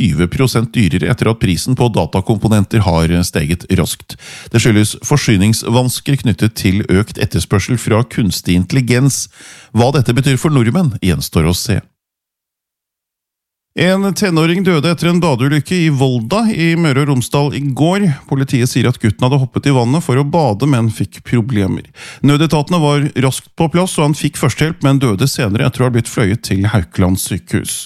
20% dyrere etter at prisen på datakomponenter har steget raskt. Det skyldes forsyningsvansker knyttet til økt etterspørsel fra kunstig intelligens. Hva dette betyr for nordmenn, gjenstår å se. En tenåring døde etter en badeulykke i Volda i Møre og Romsdal i går. Politiet sier at gutten hadde hoppet i vannet for å bade, men fikk problemer. Nødetatene var raskt på plass, og han fikk førstehjelp, men døde senere etter å ha blitt fløyet til Haukeland sykehus.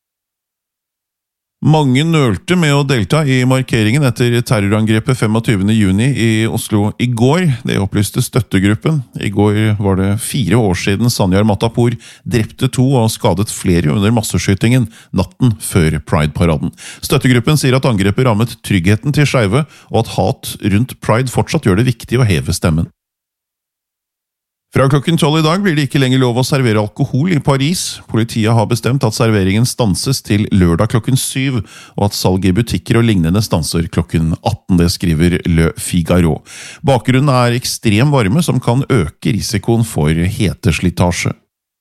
Mange nølte med å delta i markeringen etter terrorangrepet 25. juni i Oslo i går. Det opplyste støttegruppen. I går var det 4 år siden Sanjar Matapour drepte 2 og skadet flere under masseskytingen natten før Pride-paraden. Støttegruppen sier at angrepet rammet tryggheten til skeive, og at hat rundt Pride fortsatt gjør det viktig å heve stemmen. Fra klokken 12 i dag blir det ikke lenger lov å servere alkohol i Paris. Politiet har bestemt at serveringen stanses til lørdag klokken 7, og at salg i butikker og lignende stanser klokken 18, det skriver Le Figaro. Bakgrunnen er ekstrem varme som kan øke risikoen for heteslitasje.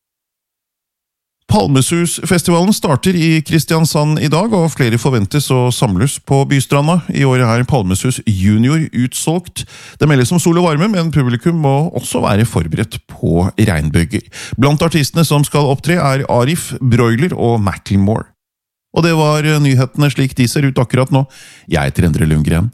Palmesusfestivalen starter i Kristiansand i dag, og flere forventes å samles på Bystranda. I år er Palmesus Junior utsolgt. Det meldes om sol og varme, men publikum må også være forberedt på regnbyger. Blant artistene som skal opptre er Arif, Broiler og Macklemore. Og det var nyhetene slik de ser ut akkurat nå. Jeg heter Endre Lundgren.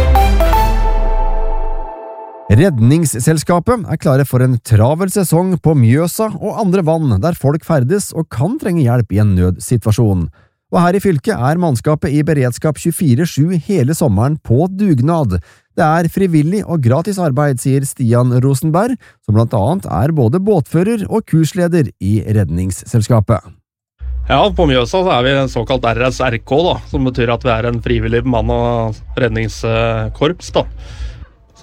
Redningsselskapet er klare for en travel sesong på Mjøsa og andre vann der folk ferdes og kan trenge hjelp i en nødsituasjon. Og her i fylket er mannskapet i beredskap 24/7 hele sommeren på dugnad. Det er frivillig og gratis arbeid, sier Stian Rosenberg, som blant annet er både båtfører og kursleder i Redningsselskapet. Ja, på Mjøsa så er vi en såkalt RSRK, da, som betyr at vi er en frivillig mann- og redningskorps, da. Så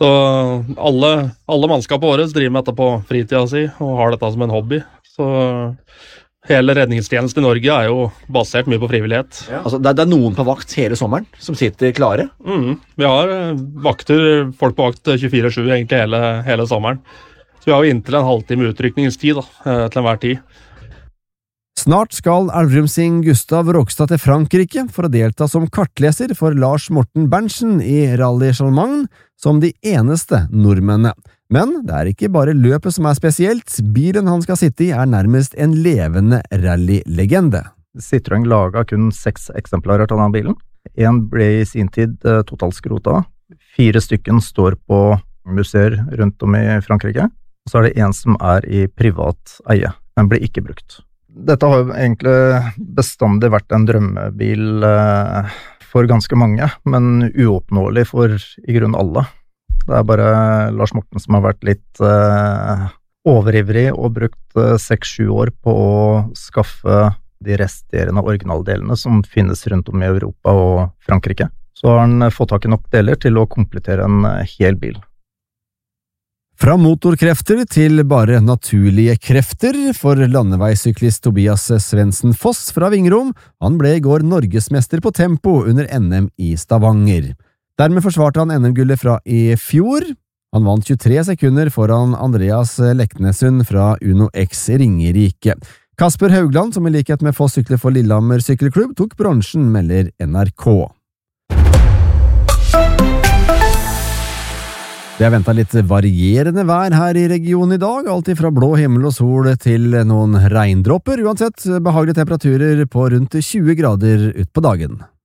alle mannskapet våre driver med dette på fritida si, og har dette som en hobby. Så hele redningstjenesten i Norge er jo basert mye på frivillighet. Ja. Altså, det er noen på vakt hele sommeren som sitter klare? Vi har folk på vakt 24/7 egentlig hele sommeren. Så vi har jo inntil en halvtime utrykningstid da, til enhver tid. Snart skal Elverumsing Gustav Rokstad til Frankrike for å delta som kartleser for Lars Morten Berntsen i Rally Chalmang, som de eneste nordmennene. Men det er ikke bare løpet som er spesielt, bilen han skal sitte i er nærmest en levende rallylegende. Citroën laget kun 6 eksemplarer til denne bilen. En ble i sin tid totalskrota. 4 stykken står på museer rundt om i Frankrike. Og så er det en som er i privat eie. Den ble ikke brukt. Dette har jo egentlig bestandig vært en drømmebil for ganske mange, men uoppnåelig for i grunn alle. Det er bare Lars Morten som har vært litt overivrig og brukt 6-7 år på å skaffe de resterende originaldelene som finnes rundt om i Europa og Frankrike. Så har han fått tak i nok deler til å komplettere en hel bil. Fra motorkrefter til bare naturlige krefter for landeveisyklist Tobias Svendsen Foss fra Vingrom. Han ble i går norgesmester på tempo under NM i Stavanger. Dermed forsvarte han NM-gullet fra i fjor. Han vant 23 sekunder foran Andreas Leknesund fra Uno X Ringerike. Kasper Haugland, som i likhet med Foss sykler for Lillehammer sykkelklubb, tok bronsen, melder NRK. Det er ventet litt varierende vær her i regionen i dag, alt fra blå himmel og sol til noen regndropper, uansett behagelige temperaturer på rundt 20 grader ut på dagen.